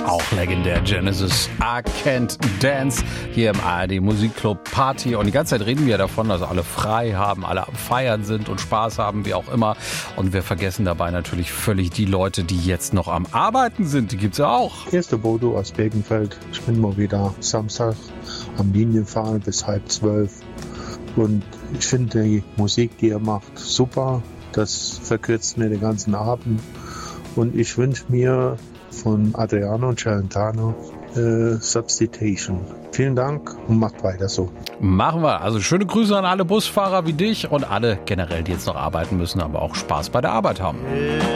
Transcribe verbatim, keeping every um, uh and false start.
Auch legendär Genesis, I Can't Dance, hier im A R D Musikclub Party. Und die ganze Zeit reden wir davon, dass alle frei haben, alle am Feiern sind und Spaß haben, wie auch immer. Und wir vergessen dabei natürlich völlig die Leute, die jetzt noch am Arbeiten sind. Die gibt's ja auch. Hier ist der Bodo aus Birkenfeld. Ich bin mal wieder Samstag am Linienfahren bis halb zwölf. Und ich finde die Musik, die er macht, super. Das verkürzt mir den ganzen Abend. Und ich wünsche mir von Adriano Celentano äh, Substitution. Vielen Dank und macht weiter so. Machen wir. Also schöne Grüße an alle Busfahrer wie dich und alle generell, die jetzt noch arbeiten müssen, aber auch Spaß bei der Arbeit haben.